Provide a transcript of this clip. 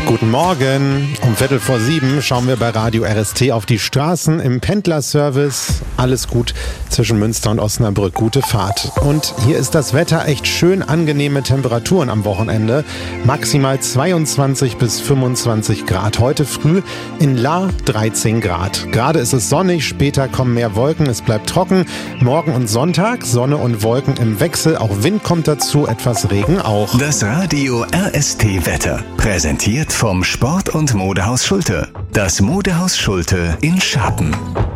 Guten Morgen. Um 6:45 schauen wir bei Radio RST auf die Straßen im Pendlerservice. Alles gut zwischen Münster und Osnabrück. Gute Fahrt. Und hier ist das Wetter echt schön angenehme Temperaturen am Wochenende. Maximal 22 bis 25 Grad. Heute früh in Lahr 13 Grad. Gerade ist es sonnig, später kommen mehr Wolken. Es bleibt trocken. Morgen und Sonntag Sonne und Wolken im Wechsel. Auch Wind kommt dazu, etwas Regen auch. Das Radio RST Wetter. Präsentiert vom Sport- und Modehaus Schulte. Das Modehaus Schulte in Scharpen.